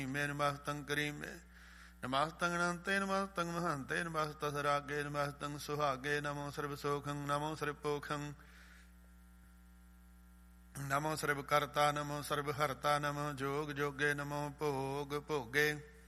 ਮੇ ਨਮਸਤੰ ਕਰੀਮੇ ਨਮਸਤੰ ਅਨੰਤੇ ਨਮਸਤੰ ਮਹੰਤੇ ਨਮਸਤਸ ਰਾਗੇ ਨਮਸਤੰ ਸੁਹਾਗੇ ਨਮੋ ਸਰਬ ਸੋਖੰ ਨਮੋ ਸਰਬ ਪੋਖੰ ਨਮੋ ਸਰਬ ਕਰਤਾ ਨਮੋ ਸਰਬ ਹਰਤਾ ਨਮੋ ਜੋਗ ਜੋਗੇ ਨਮੋ ਭੋਗ ਭੋਗੇ